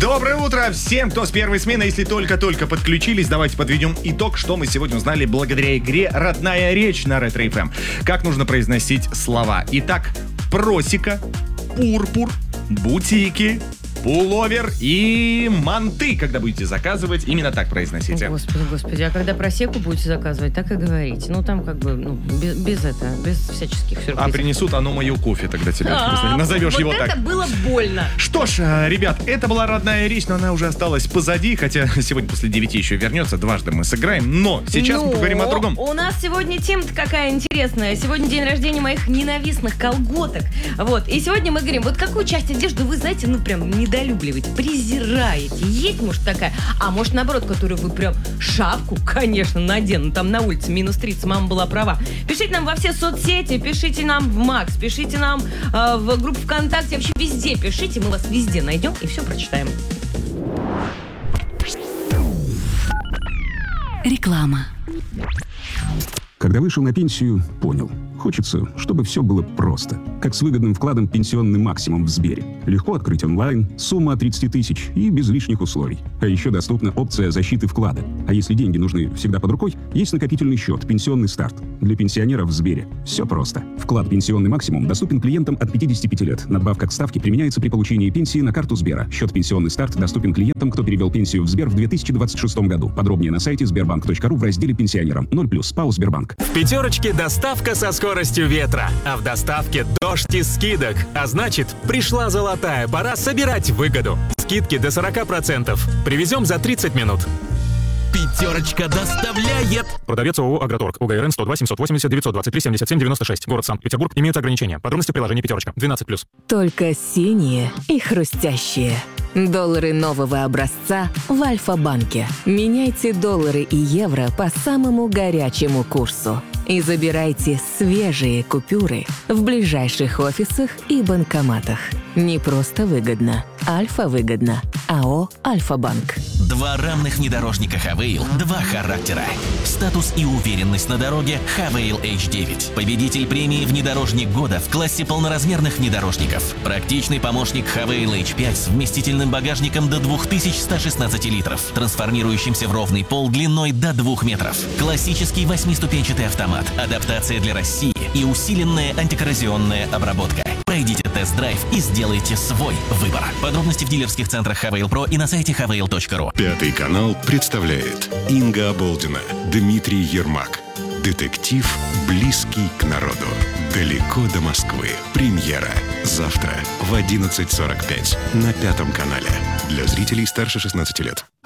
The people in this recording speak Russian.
Доброе утро всем, кто с первой смены. Если только-только подключились, давайте подведем итог, что мы сегодня узнали благодаря игре «Родная речь» на Ретро FM. Как нужно произносить слова. Итак, просека, пурпур, бутики, пуловер и манты, когда будете заказывать, именно так произносите. Господи, а когда просеку будете заказывать, так и говорите. Ну, там как бы, без всяческих сюрпризов. А принесут оно мое кофе тогда тебе. Назовешь его так. Вот это было больно. Что ж, ребят, это была родная речь, но она уже осталась позади, хотя сегодня после 9 еще вернется, дважды мы сыграем, но сейчас мы поговорим о другом. У нас сегодня тема-то какая интересная. Сегодня день рождения моих ненавистных колготок. Вот, и сегодня мы говорим, вот какую часть одежды вы, знаете, прям недолюбливаете, презираете. Есть, может, такая, а может, наоборот, которую вы прям шапку, конечно, надену. Там на улице минус 30, мама была права. Пишите нам во все соцсети, пишите нам в Макс, пишите нам в группу ВКонтакте, вообще везде пишите, мы вас везде найдем и все прочитаем. Реклама. Когда вышел на пенсию, понял. Хочется, чтобы все было просто. Как с выгодным вкладом «Пенсионный максимум» в Сбере. Легко открыть онлайн, сумма от 30 тысяч и без лишних условий. А еще доступна опция защиты вклада. А если деньги нужны всегда под рукой, есть накопительный счет «Пенсионный старт». Для пенсионеров в Сбере. Все просто. Вклад «Пенсионный максимум» доступен клиентам от 55 лет. Надбавка к ставке применяется при получении пенсии на карту Сбера. Счет «Пенсионный старт» доступен клиентам, кто перевел пенсию в Сбер в 2026 году. Подробнее на сайте sberbank.ru в разделе «Пенсионерам». 0+, ПАО «Сбербанк». В «Пятерочке» доставка со скоростью ветра, а в доставке дождь из скидок. А значит, пришла золотая пора собирать выгоду. Скидки до 40%. Привезем за 30 минут. «Пятерочка» доставляет. Продавец ООО «Агроторг». УГРН 102 780 923 77 96. Город Санкт-Петербург. Имеются ограничения. Подробности в приложении «Пятерочка». 12+. Только синие и хрустящие. Доллары нового образца в Альфа-банке. Меняйте доллары и евро по самому горячему курсу. И забирайте свежие купюры в ближайших офисах и банкоматах. Не просто выгодно. Альфа-выгодно. АО «Альфа-банк». Два равных внедорожника Хавейл, два характера. Статус и уверенность на дороге Хавейл H9. Победитель премии «Внедорожник года» в классе полноразмерных внедорожников. Практичный помощник Хавейл H5 с вместительным багажником до 2116 литров, трансформирующимся в ровный пол длиной до 2 метров. Классический 8-ступенчатый автомат, адаптация для России и усиленная антикоррозионная обработка. Пройдите тест-драйв и сделайте свой выбор. Подробности в дилерских центрах Хавейл Про и на сайте havail.ru. Пятый канал представляет Инга Оболдина, Дмитрий Ермак. Детектив, близкий к народу. Далеко до Москвы. Премьера. Завтра в 11:45 на Пятом канале. Для зрителей старше 16 лет.